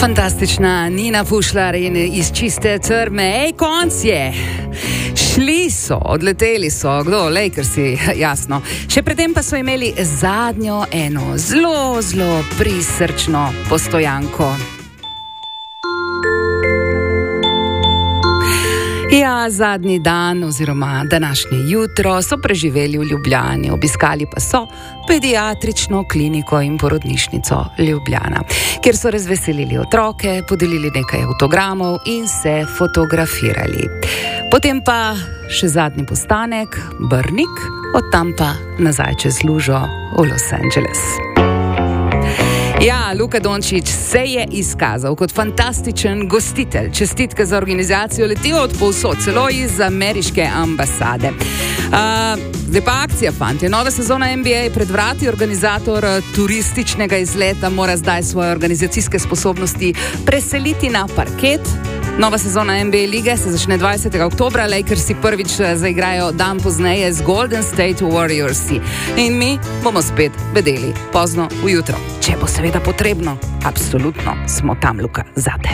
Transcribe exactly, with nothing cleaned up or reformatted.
Fantastična Nina Pušlar in iz čiste crme. Ej, konc je! Šli so, odleteli so, kdo, Lakersi, jasno. Še predtem pa so imeli zadnjo eno zelo, zelo prisrčno postojanko. Ja, zadnji dan oziroma današnje jutro so preživeli v Ljubljani, obiskali pa so pediatrično kliniko in porodnišnico Ljubljana, kjer so razveselili otroke, podelili nekaj avtogramov in se fotografirali. Potem pa še zadnji postanek, Brnik, od tam pa nazaj čez lužo v Los Angeles. Ja, Luka Dončić se je izkazal kot fantastičen gostitelj. Čestitke za organizacijo letijo od povsod, celo iz ameriške ambasade. Uh, zdaj pa akcija, fantje. Nova sezona N B A pred vrati. Organizator turističnega izleta mora zdaj svoje organizacijske sposobnosti preseliti na parket. Nova sezona N B A lige se začne dvajsetega oktobra. Lakersi prvič zaigrajo dan pozneje z Golden State Warriorsi. In mi bomo spet vedeli pozno ujutro. Če bo seveda potrebno, absolutno smo tam, Luka, zate.